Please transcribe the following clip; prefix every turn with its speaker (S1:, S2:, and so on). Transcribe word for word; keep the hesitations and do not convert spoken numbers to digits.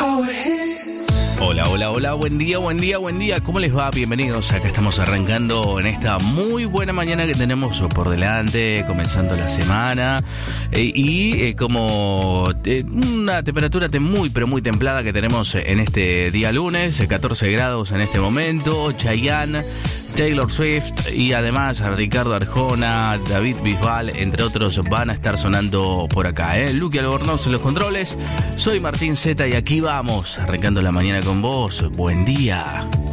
S1: Hola, hola, hola, buen día, buen día, buen día. ¿Cómo les va? Bienvenidos. Acá estamos arrancando en esta muy buena mañana que tenemos por delante, comenzando la semana. Eh, y eh, como eh, una temperatura te- muy, pero muy templada que tenemos en este día lunes, eh, catorce grados en este momento. Chayanne, Taylor Swift y además a Ricardo Arjona, David Bisbal, entre otros, van a estar sonando por acá, ¿eh? Luqui Albornoz en los controles. Soy Martín Zeta y aquí vamos, arrancando la mañana con vos. Buen día.